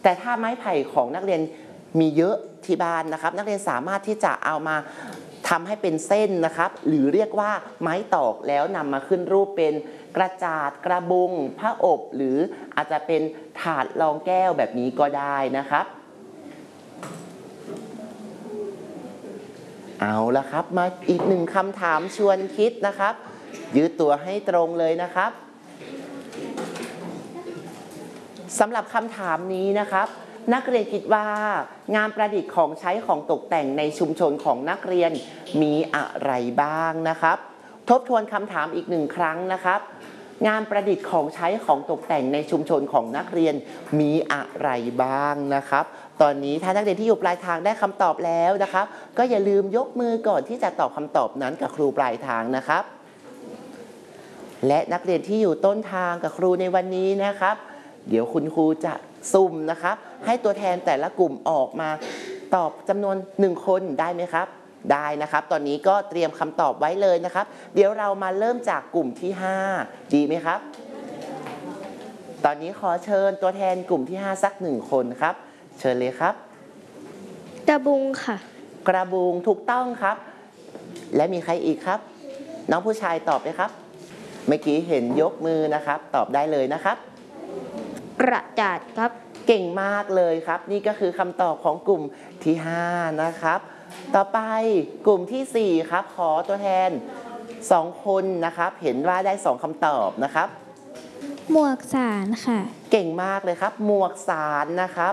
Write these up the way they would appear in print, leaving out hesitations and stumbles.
แต่ถ้าไม้ไผ่ของนักเรียนมีเยอะที่บ้านนะครับนักเรียนสามารถที่จะเอามาทำให้เป็นเส้นนะครับหรือเรียกว่าไม้ตอกแล้วนำมาขึ้นรูปเป็นกระจาดกระบุงผ้าอบหรืออาจจะเป็นถาดรองแก้วแบบนี้ก็ได้นะครับเอาละครับมาอีกหนึ่งคำถามชวนคิดนะครับยืดตัวให้ตรงเลยนะครับสำหรับคำถามนี้นะครับนักเรียนคิดว่างานประดิษฐ์ของใช้ของตกแต่งในชุมชนของนักเรียนมีอะไรบ้างนะครับทบทวนคำถามอีกหนึ่งครั้งนะครับงานประดิษฐ์ของใช้ของตกแต่งในชุมชนของนักเรียนมีอะไรบ้างนะครับตอนนี้ถ้านักเรียนที่อยู่ปลายทางได้คำตอบแล้วนะครับก็อย่าลืมยกมือก่อนที่จะตอบคำตอบนั้นกับครูปลายทางนะครับและนักเรียนที่อยู่ต้นทางกับครูในวันนี้นะครับเดี๋ยวคุณครูจะสุ่มนะครับให้ตัวแทนแต่ละกลุ่มออกมาตอบจำนวน1คนได้ไหมครับได้นะครับตอนนี้ก็เตรียมคำตอบไว้เลยนะครับเดี๋ยวเรามาเริ่มจากกลุ่มที่5ดีไหมครับตอนนี้ขอเชิญตัวแทนกลุ่มที่5สัก1คนครับเชิญเลยครับกระบุงค่ะกระบุงถูกต้องครับและมีใครอีกครับน้องผู้ชายตอบไหมครับเมื่อกี้เห็นยกมือนะครับตอบได้เลยนะครับกระจาดครับเก่งมากเลยครับนี่ก็คือคำตอบของกลุ่มที่5นะครับต่อไปกลุ่มที่4ครับขอตัวแทน2คนนะครับเห็นว่าได้2คำตอบนะครับหมวกสารค่ะเก่งมากเลยครับหมวกสารนะครับ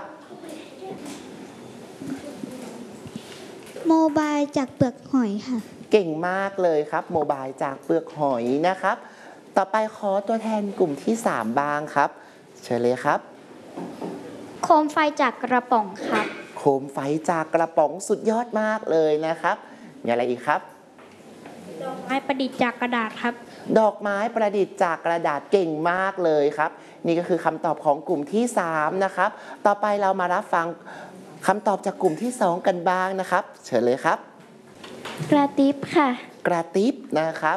โมบายจากเปลือกหอยค่ะเก่งมากเลยครับโมบายจากเปลือกหอยนะครับต่อไปขอตัวแทนกลุ่มที่3บ้างครับเชิญเลยครับโคมไฟจากกระป๋องครับโคมไฟจากกระป๋องสุดยอดมากเลยนะครับมีอะไรอีกครับดอกไม้ประดิษฐ์จากกระดาษครับดอกไม้ประดิษฐ์จากกระดาษเก่งมากเลยครับนี่ก็คือคำตอบของกลุ่มที่3นะครับต่อไปเรามารับฟังคำตอบจากกลุ่มที่2กันบ้างนะครับเชิญเลยครับกระติบค่ะกระติบนะครับ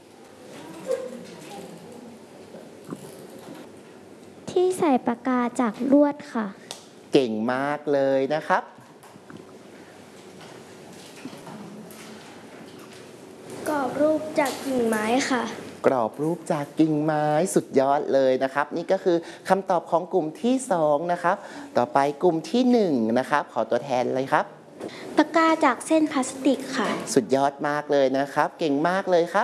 ที่ใส่ปากกาจากลวดค่ะเก่งมากเลยนะครับกรอบรูปจากกิ่งไม้ค่ะกรอบรูปจากกิ่งไม้สุดยอดเลยนะครับนี่ก็คือคำตอบของกลุ่มที่2นะครับต่อไปกลุ่มที่1นะครับขอตัวแทนเลยครับปากกาจากเส้นพลาสติกค่ะสุดยอดมากเลยนะครับเก่งมากเลยครับ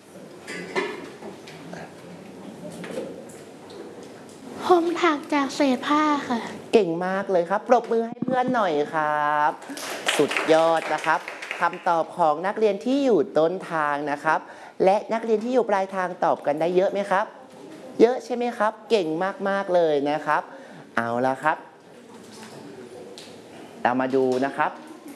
พรมถักจากเศษผ้าค่ะเก่งมากเลยครับปรบมือให้เพื่อนหน่อยครับสุดยอดนะครับคำตอบของนักเรียนที่อยู่ต้นทางนะครับและนักเรียนที่อยู่ปลายทางตอบกันได้เยอะไหมครับเยอะใช่ไหมครับเก่งมากๆเลยนะครับเอาละครับเรามาดูนะครับ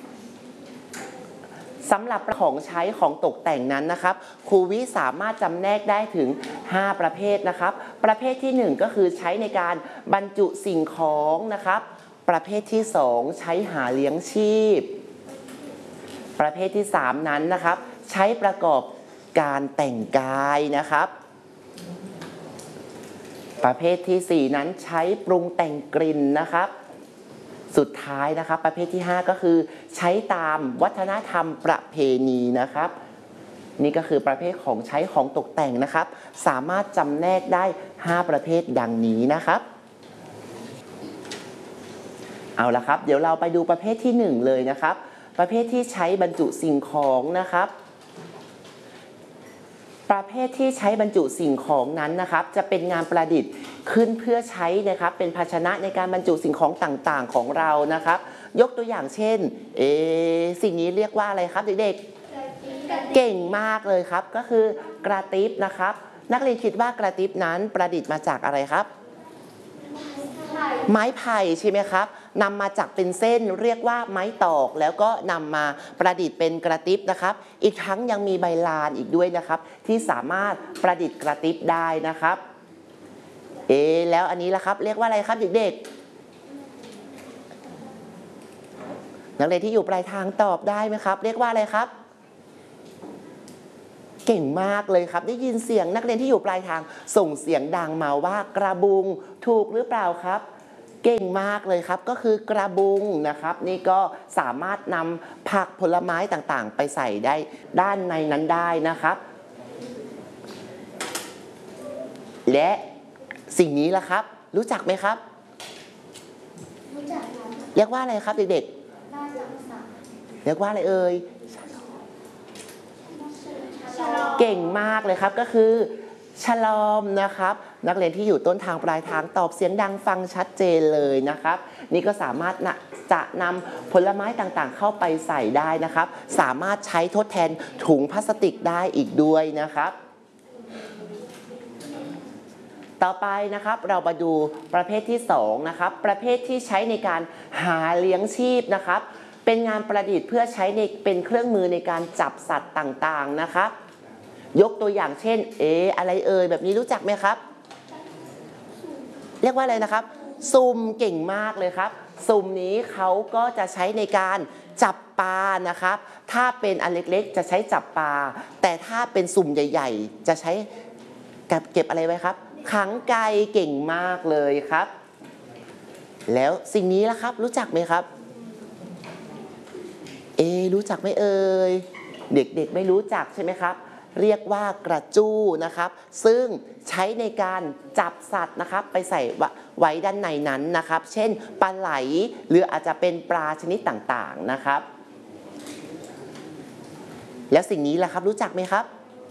สำหรับของใช้ของตกแต่งนั้นนะครับครูวิสามารถจำแนกได้ถึง5ประเภทนะครับประเภทที่1ก็คือใช้ในการบรรจุสิ่งของนะครับประเภทที่2ใช้หาเลี้ยงชีพประเภทที่3นั้นนะครับใช้ประกอบการแต่งกายนะครับประเภทที่4นั้นใช้ปรุงแต่งกลิ่นนะครับสุดท้ายนะครับประเภทที่5ก็คือใช้ตามวัฒนธรรมประเพณีนะครับนี่ก็คือประเภทของใช้ของตกแต่งนะครับสามารถจำแนกได้5ประเภทดังนี้นะครับเอาละครับเดี๋ยวเราไปดูประเภทที่1เลยนะครับประเภทที่ใช้บรรจุสิ่งของนะครับประเภทที่ใช้บรรจุสิ่งของนั้นนะครับจะเป็นงานประดิษฐ์ขึ้นเพื่อใช้นะครับเป็นภาชนะในการบรรจุสิ่งของต่างๆของเรานะครับยกตัวอย่างเช่นสิ่งนี้เรียกว่าอะไรครับเด็กๆเก่งมากเลยครับก็คือกระติบนะครับนักเรียนคิดว่ากระติบนั้นประดิษฐ์มาจากอะไรครับไม้ไผ่ใช่ไหมครับนำมาจากเป็นเส้นเรียกว่าไม้ตอกแล้วก็นำมาประดิษฐ์เป็นกระติบนะครับอีกทั้งยังมีใบลานอีกด้วยนะครับที่สามารถประดิษฐ์กระติบได้นะครับแล้วอันนี้ล่ะครับเรียกว่าอะไรครับเด็กๆนักเรียนที่อยู่ปลายทางตอบได้ไหมครับเรียกว่าอะไรครับเก่งมากเลยครับได้ยินเสียงนักเรียนที่อยู่ปลายทางส่งเสียงดังมาว่ากระบุงถูกหรือเปล่าครับเก่งมากเลยครับก็คือกระบุงนะครับนี่ก็สามารถนำผักผลไม้ต่างๆไปใส่ได้ด้านในนั้นได้นะครับและสิ่งนี้ล่ะครับรู้จักไหมครับรู้จักครับเรียกว่าอะไรครับเด็กๆเรียกว่าอะไรเอ่ยเก่งมากเลยครับก็คือฉลอมนะครับนักเรียนที่อยู่ต้นทางปลายทางตอบเสียงดังฟังชัดเจนเลยนะครับนี่ก็สามารถจะนำผลไม้ต่างๆเข้าไปใส่ได้นะครับสามารถใช้ทดแทนถุงพลาสติกได้อีกด้วยนะครับต่อไปนะครับเรามาดูประเภทที่2นะครับประเภทที่ใช้ในการหาเลี้ยงชีพนะครับเป็นงานประดิษฐ์เพื่อใช้เป็นเครื่องมือในการจับสัตว์ต่างๆนะครับยกตัวอย่างเช่นอะไรเอ่ยแบบนี้รู้จักไหมครับเรียกว่าอะไรนะครับซุ่มเก่งมากเลยครับซุ่มนี้เขาก็จะใช้ในการจับปลานะครับถ้าเป็นอันเล็กๆจะใช้จับปลาแต่ถ้าเป็นซุ่มใหญ่ๆจะใช้เก็บอะไรไว้ครับขังไก่เก่งมากเลยครับแล้วสิ่งนี้ล่ะครับรู้จักไหมครับรู้จักไหมเอ่ยเด็กๆไม่รู้จักใช่ไหมครับเรียกว่ากระจู้นะครับซึ่งใช้ในการจับสัตว์นะครับไปใส่ไว้ด้านในนั้นนะครับเช่นปลาไหลหรืออาจจะเป็นปลาชนิดต่างๆนะครับแล้วสิ่งนี้ล่ะครับรู้จักไหมครับ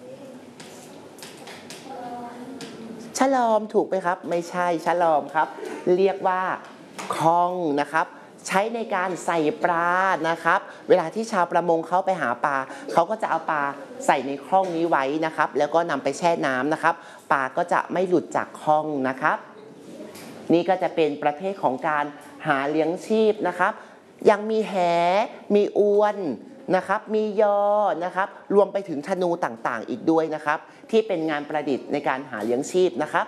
ฉลอมถูกไหมครับไม่ใช่ฉลอมครับเรียกว่าคองนะครับใช้ในการใส่ปลานะครับเวลาที่ชาวประมงเขาไปหาปลาเขาก็จะเอาปลาใส่ในคองนี้ไว้นะครับแล้วก็นำไปแช่น้ำนะครับปลาก็จะไม่หลุดจากคองนะครับนี่ก็จะเป็นประเภทของการหาเลี้ยงชีพนะครับยังมีแหมีอวนนะครับมียอนะครับรวมไปถึงธนูต่างๆอีกด้วยนะครับที่เป็นงานประดิษฐ์ในการหาเลี้ยงชีพนะครับ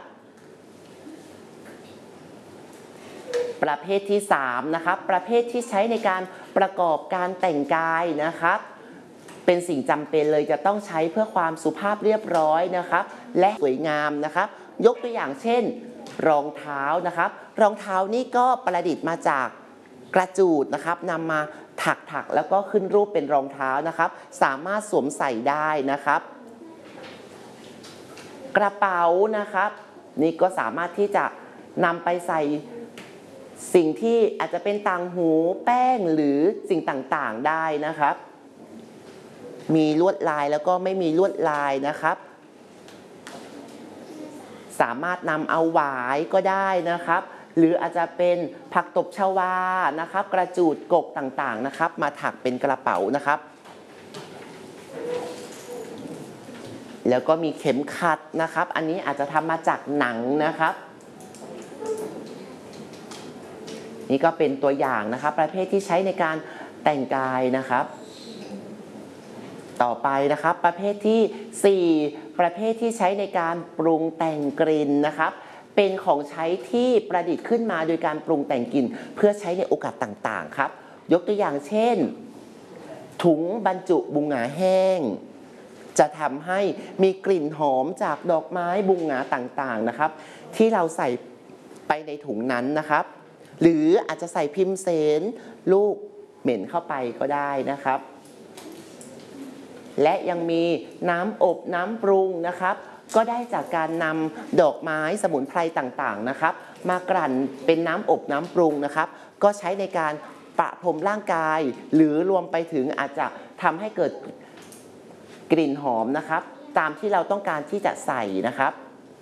ประเภทที่3นะครับประเภทที่ใช้ในการประกอบการแต่งกายนะครับเป็นสิ่งจำเป็นเลยจะต้องใช้เพื่อความสุภาพเรียบร้อยนะครับและสวยงามนะครับยกตัวอย่างเช่นรองเท้านะครับรองเท้านี่ก็ประดิษฐ์มาจากกระจูดนะครับนำมาถักแล้วก็ขึ้นรูปเป็นรองเท้านะครับสามารถสวมใส่ได้นะครับกระเป๋านะครับนี่ก็สามารถที่จะนำไปใส่สิ่งที่อาจจะเป็นต่างหูแป้งหรือสิ่งต่างๆได้นะครับมีลวดลายแล้วก็ไม่มีลวดลายนะครับสามารถนำเอาหวายก็ได้นะครับหรืออาจจะเป็นผักตบชวานะครับกระจูดกกต่างๆนะครับมาถักเป็นกระเป๋านะครับแล้วก็มีเข็มขัดนะครับอันนี้อาจจะทำมาจากหนังนะครับนี่ก็เป็นตัวอย่างนะครับประเภทที่ใช้ในการแต่งกายนะครับต่อไปนะครับประเภทที่4ประเภทที่ใช้ในการปรุงแต่งกลิ่นนะครับเป็นของใช้ที่ประดิษฐ์ขึ้นมาโดยการปรุงแต่งกลิ่นเพื่อใช้ในโอกาสต่างๆครับยกตัวอย่างเช่นถุงบรรจุบุหงาแห้งจะทำให้มีกลิ่นหอมจากดอกไม้บุหงาต่างๆนะครับที่เราใส่ไปในถุงนั้นนะครับหรืออาจจะใส่พิมเสนลูกเหม็นเข้าไปก็ได้นะครับและยังมีน้ำอบน้ำปรุงนะครับก็ได้จากการนำดอกไม้สมุนไพรต่างๆนะครับมากลั่นเป็นน้ำอบน้ำปรุงนะครับก็ใช้ในการประพรมร่างกายหรือรวมไปถึงอาจจะทำให้เกิดกลิ่นหอมนะครับตามที่เราต้องการที่จะใส่นะครับ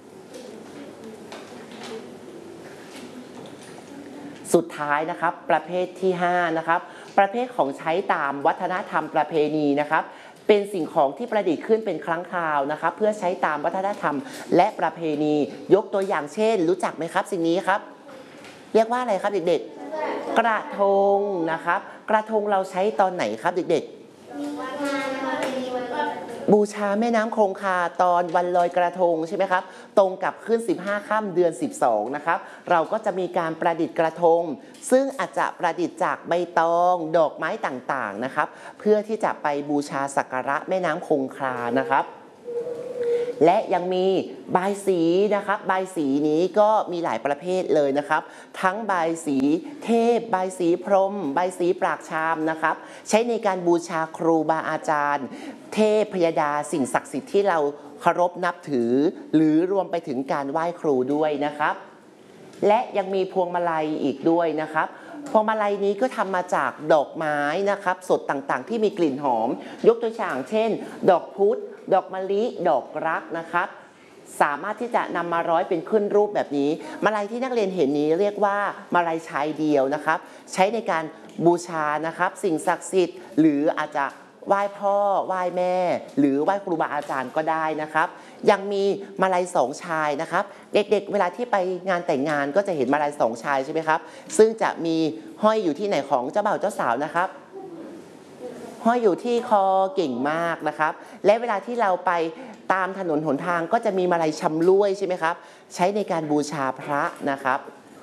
สุดท้ายนะครับประเภทที่5นะครับประเภทของใช้ตามวัฒนธรรมประเพณีนะครับเป็นสิ่งของที่ประดิษฐ์ขึ้นเป็นครั้งคราวนะครับเพื่อใช้ตามวัฒนธรรมและประเพณียกตัวอย่างเช่นรู้จักไหมครับสิ่งนี้ครับเรียกว่าอะไรครับเด็กๆกระทงนะครับกระทงเราใช้ตอนไหนครับเด็กๆบูชาแม่น้ำคงคาตอนวันลอยกระทงใช่ไหมครับตรงกับขึ้น15ค่ำเดือน12นะครับเราก็จะมีการประดิษฐ์กระทงซึ่งอาจจะประดิษฐ์จากใบตองดอกไม้ต่างๆนะครับเพื่อที่จะไปบูชาสักการะแม่น้ำคงคานะครับและยังมีบายสีนะครับบายสีนี้ก็มีหลายประเภทเลยนะครับทั้งบายสีเทพบายสีพรหมบายสีปรากชามนะครับใช้ในการบูชาครูบาอาจารย์เทพพยดาสิ่งศักดิ์สิทธิ์ที่เราเคารพนับถือหรือรวมไปถึงการไหว้ครูด้วยนะครับและยังมีพวงมาลัยอีกด้วยนะครับพวงมาลัยนี้ก็ทำมาจากดอกไม้นะครับสดต่างๆที่มีกลิ่นหอมยกตัวอย่างเช่นดอกพุธดอกมะลิดอกรักนะครับสามารถที่จะนำมาร้อยเป็นขึ้นรูปแบบนี้มาลัยที่นักเรียนเห็นนี้เรียกว่ามาลัยชายเดียวนะครับใช้ในการบูชานะครับสิ่งศักดิ์สิทธิ์หรืออาจจะไหว้พ่อไหว้แม่หรือไหว้ครูบาอาจารย์ก็ได้นะครับยังมีมาลัยสองชายนะครับเด็กๆเวลาที่ไปงานแต่งงานก็จะเห็นมาลัยสองชายใช่ไหมครับซึ่งจะมีห้อยอยู่ที่ไหนของเจ้าบ่าวเจ้าสาวนะครับห้อยอยู่ที่คอเก่งมากนะครับและเวลาที่เราไปตามถนนหนทางก็จะมีมาลัยชำร่วยใช่ไหมครับใช้ในการบูชาพระนะครับ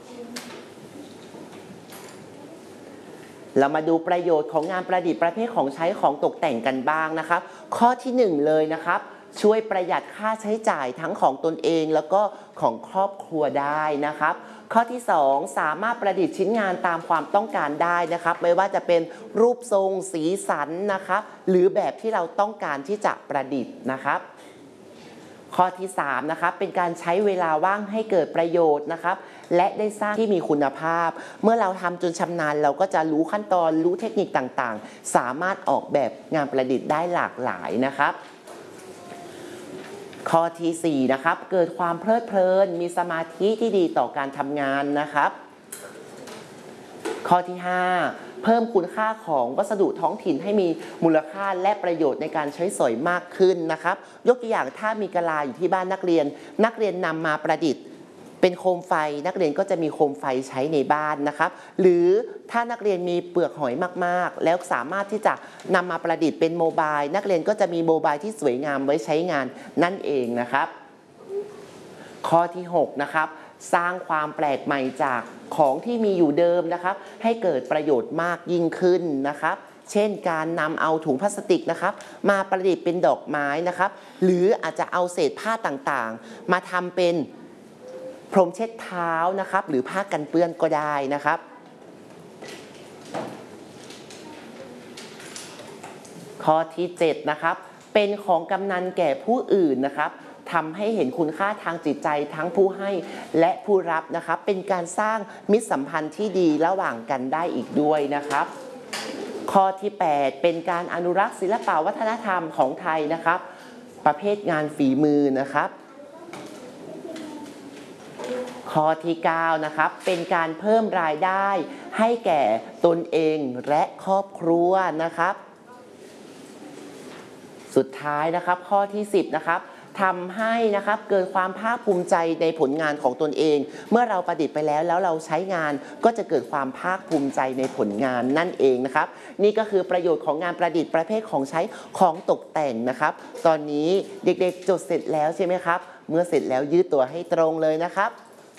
เรามาดูประโยชน์ของงานประดิษฐ์ประเภทของใช้ของตกแต่งกันบ้างนะครับข้อที่1เลยนะครับช่วยประหยัดค่าใช้จ่ายทั้งของตนเองแล้วก็ของครอบครัวได้นะครับข้อที่2สามารถประดิษฐ์ชิ้นงานตามความต้องการได้นะครับไม่ว่าจะเป็นรูปทรงสีสันนะครับหรือแบบที่เราต้องการที่จะประดิษฐ์นะครับข้อที่3นะครับเป็นการใช้เวลาว่างให้เกิดประโยชน์นะครับและได้สร้างที่มีคุณภาพเมื่อเราทำจนชำนาญเราก็จะรู้ขั้นตอนรู้เทคนิคต่างๆสามารถออกแบบงานประดิษฐ์ได้หลากหลายนะครับข้อที่4นะครับเกิดความเพลิดเพลินมีสมาธิที่ดีต่อการทำงานนะครับข้อที่5เพิ่มคุณค่าของวัสดุท้องถิ่นให้มีมูลค่าและประโยชน์ในการใช้สอยมากขึ้นนะครับยกตัวอย่างถ้ามีกะลาอยู่ที่บ้านนักเรียนนำมาประดิษฐ์เป็นโคมไฟนักเรียนก็จะมีโคมไฟใช้ในบ้านนะครับหรือถ้านักเรียนมีเปลือกหอยมากๆแล้วสามารถที่จะนำมาประดิษฐ์เป็นโมบายนักเรียนก็จะมีโมบายที่สวยงามไว้ใช้งานนั่นเองนะครับข้อที่6นะครับสร้างความแปลกใหม่จากของที่มีอยู่เดิมนะครับให้เกิดประโยชน์มากยิ่งขึ้นนะครับเช่นการนำเอาถุงพลาสติกนะครับมาประดิษฐ์เป็นดอกไม้นะครับหรืออาจจะเอาเศษผ้าต่างๆมาทำเป็นพรมเช็ดเท้านะครับหรือผ้ากันเปื้อนก็ได้นะครับข้อที่7นะครับเป็นของกำนันแก่ผู้อื่นนะครับทำให้เห็นคุณค่าทางจิตใจทั้งผู้ให้และผู้รับนะครับเป็นการสร้างมิตรสัมพันธ์ที่ดีระหว่างกันได้อีกด้วยนะครับข้อที่8เป็นการอนุรักษ์ศิลปวัฒนธรรมของไทยนะครับประเภทงานฝีมือนะครับข้อที่9นะครับเป็นการเพิ่มรายได้ให้แก่ตนเองและครอบครัวนะครับสุดท้ายนะครับข้อที่10นะครับทำให้นะครับเกิดความภาคภูมิใจในผลงานของตนเองเมื่อเราประดิษฐ์ไปแล้วเราใช้งานก็จะเกิดความภาคภูมิใจในผลงานนั่นเองนะครับนี่ก็คือประโยชน์ของงานประดิษฐ์ประเภทของใช้ของตกแต่งนะครับตอนนี้เด็กๆจดเสร็จแล้วใช่ไหมครับเมื่อเสร็จแล้วยืดตัวให้ตรงเลยนะครับ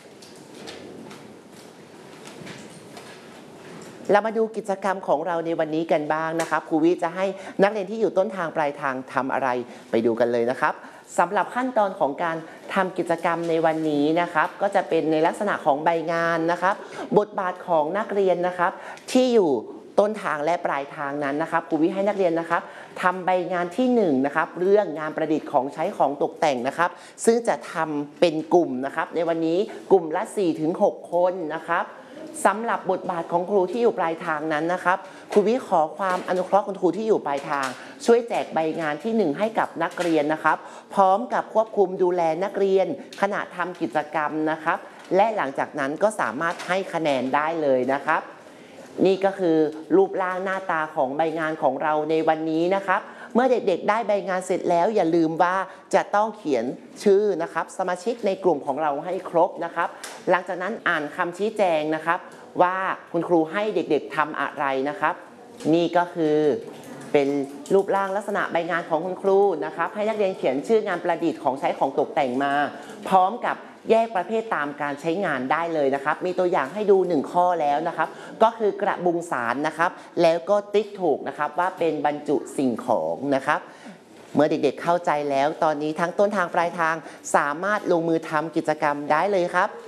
เรามาดูกิจกรรมของเราในวันนี้กันบ้างนะครับครูวิจะให้นักเรียนที่อยู่ต้นทางปลายทางทำอะไรไปดูกันเลยนะครับสำหรับขั้นตอนของการทำกิจกรรมในวันนี้นะครับก็จะเป็นในลักษณะของใบงานนะครับบทบาทของนักเรียนนะครับที่อยู่ต้นทางและปลายทางนั้นนะครับครูวิให้นักเรียนนะครับทำใบงานที่1นะครับเรื่องงานประดิษฐ์ของใช้ของตกแต่งนะครับซึ่งจะทำเป็นกลุ่มนะครับในวันนี้กลุ่มละ 4-6 คนนะครับสำหรับบทบาทของครูที่อยู่ปลายทางนั้นนะครับครูวิขอความอนุเคราะห์คุณครูที่อยู่ปลายทางช่วยแจกใบงานที่1ให้กับนักเรียนนะครับพร้อมกับควบคุมดูแลนักเรียนขณะทำกิจกรรมนะครับและหลังจากนั้นก็สามารถให้คะแนนได้เลยนะครับนี่ก็คือรูปร่างหน้าตาของใบงานของเราในวันนี้นะครับเมื่อเด็กๆได้ใบงานเสร็จแล้วอย่าลืมว่าจะต้องเขียนชื่อนะครับสมาชิกในกลุ่มของเราให้ครบนะครับหลังจากนั้นอ่านคำชี้แจงนะครับว่าคุณครูให้เด็กๆทำอะไรนะครับนี่ก็คือเป็นรูปร่างลักษณะใบงานของคุณครูนะครับให้นักเรียนเขียนชื่องานประดิษฐ์ของใช้ของตกแต่งมาพร้อมกับแยกประเภทตามการใช้งานได้เลยนะครับมีตัวอย่างให้ดู1ข้อแล้วนะครับก็คือกระบุงสารนะครับแล้วก็ติ๊กถูกนะครับว่าเป็นบรรจุสิ่งของนะครับเมื่อเด็กๆเข้าใจแล้วตอนนี้ทั้งต้นทางปลายทางสามารถลงมือทำกิจกรรมได้เลยครับ